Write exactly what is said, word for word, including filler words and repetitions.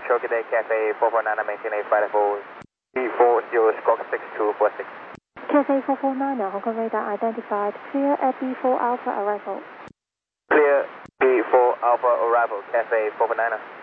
Chocolate Day Cafe four four nine, maintain a flight level three four zero squawk six two four six. Cafe four four nine, Hong Kong radar identified. Clear at B four Alpha arrival. Clear B four Alpha arrival, Cafe four four nine.